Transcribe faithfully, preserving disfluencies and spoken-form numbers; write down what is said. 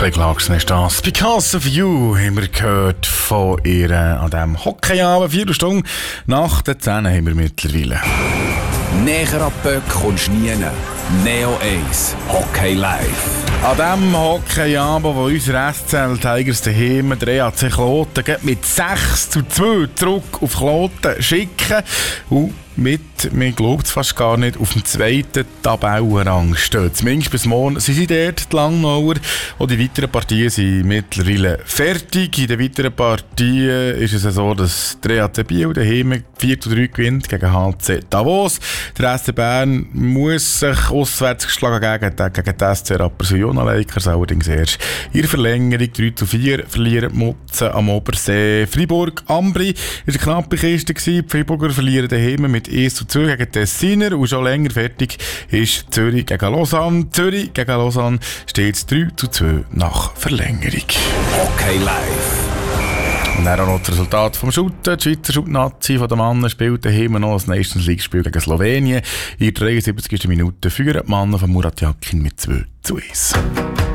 Kelly Clarkson ist das. «Because of You» haben wir gehört von ihr an diesem Hockeyabend. Vier Stunden nach den zehn haben wir mittlerweile. Näher an die Böcke kommst du nie. Neo eins Hockey Live. An diesem Hockeyabend, wo unsere S C L Tigers daheim der E A C Kloten mit sechs zu zwei zurück auf Kloten schicken und mit, man glaubt es fast gar nicht, auf dem zweiten Tabellenrang stehen. Zumindest bis morgen sind sie dort, die Langnauer. Und die weiteren Partien sind mittlerweile fertig. In den weiteren Partien ist es so, dass der E A C Biel daheim vier zu drei gewinnt gegen H C Davos. Der S C Bern muss sich auswärts geschlagen gegen, gegen die S C Rapperswil-Jona Lakers, allerdings erst in der Verlängerung drei zu vier verlieren die Mutzen am Obersee. Fribourg-Ambri war eine knappe Kiste gewesen. Die Friburger verlieren daheim mit eins zu zwei gegen Tessiner und schon länger fertig ist Zürich gegen Lausanne. Zürich gegen Lausanne steht es drei zu zwei nach Verlängerung. Hockey Live. Und dann auch noch das Resultat vom Shooten. Die Schweizer Shoot-Nazi von den Mannen spielt daheim noch das Nations League-Spiel gegen Slowenien. In der dreiundsiebzigsten Minute führen die Männer von Murat Yakin mit zwei zu eins.